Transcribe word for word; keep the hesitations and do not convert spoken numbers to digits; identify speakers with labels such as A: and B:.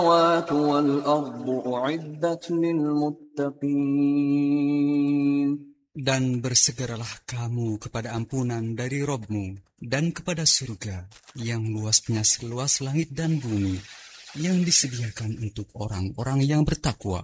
A: وَالْأَرْضُ أُعِدَّتْ لِلْمُتَّقِينَ.
B: Dan bersegeralah kamu kepada ampunan dari Rabb-Mu dan kepada surga yang luasnya seluas langit dan bumi, yang disediakan untuk orang-orang yang bertakwa.